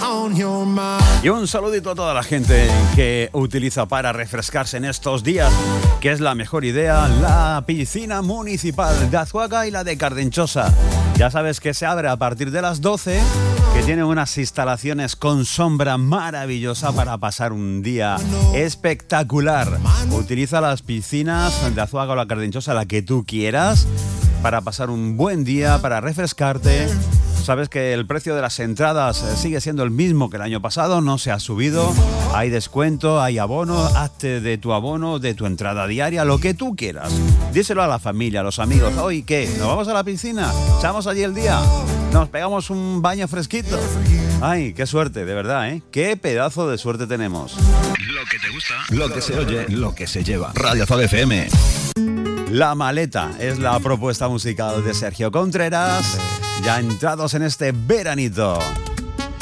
Y un saludito a toda la gente que utiliza para refrescarse en estos días, que es la mejor idea, la piscina municipal de Azuaga y la de Cardenchosa. Ya sabes que se abre a partir de las 12, que tiene unas instalaciones con sombra maravillosa para pasar un día espectacular. Utiliza las piscinas de Azuaga o la Cardenchosa, la que tú quieras, para pasar un buen día, para refrescarte. Sabes que el precio de las entradas sigue siendo el mismo que el año pasado, no se ha subido. Hay descuento, hay abono, hazte de tu abono, de tu entrada diaria, lo que tú quieras. Díselo a la familia, a los amigos. ¿Hoy qué? ¿Nos vamos a la piscina? ¿Echamos allí el día? ¿Nos pegamos un baño fresquito? Ay, qué suerte, de verdad, ¿eh? Qué pedazo de suerte tenemos. Lo que te gusta, lo que se oye, lo que se lleva. Radio Azuaga FM. La Maleta es la propuesta musical de Sergio Contreras, ya entrados en este veranito.